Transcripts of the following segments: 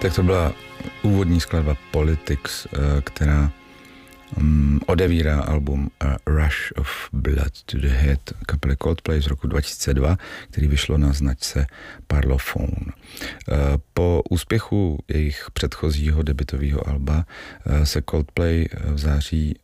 Tak to byla úvodní skladba Politics, která odevírá album Rush of Blood to the Head kapely Coldplay z roku 2002, který vyšlo na značce Parlophone. Po úspěchu jejich předchozího debutového alba se Coldplay v září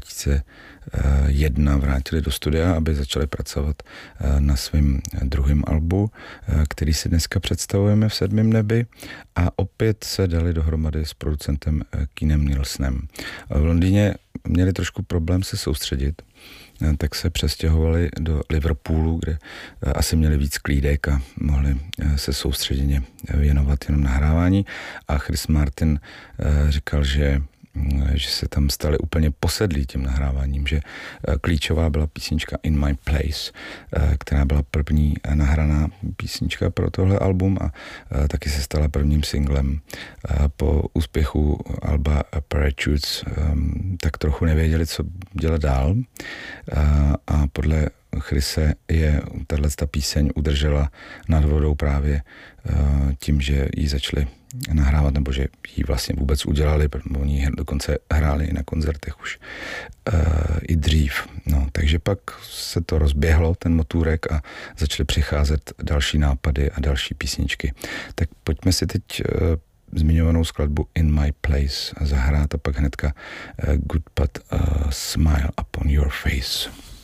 2001 vrátili do studia, aby začali pracovat na svém druhém albu, který si dneska představujeme v Sedmém nebi, a opět se dali dohromady s producentem Keenem Nielsenem. V Londýně měli trošku problém se soustředit, tak se přestěhovali do Liverpoolu, kde asi měli víc klídek a mohli se soustředěně věnovat jenom nahrávání. A Chris Martin říkal, že se tam stali úplně posedlí tím nahráváním, že klíčová byla písnička In My Place, která byla první nahraná písnička pro tohle album a taky se stala prvním singlem. Po úspěchu alba Parachutes tak trochu nevěděli, co dělat dál, a podle Chrise je tato píseň udržela nad vodou právě tím, že ji začali nahrávat, nebo že ji vlastně vůbec udělali, protože oni dokonce hráli i na koncertech už i dřív. No, takže pak se to rozběhlo, ten motůrek, a začaly přicházet další nápady a další písničky. Tak pojďme si teď zmiňovanou skladbu In My Place zahrát a pak hnedka Good But Smile Upon Your Face.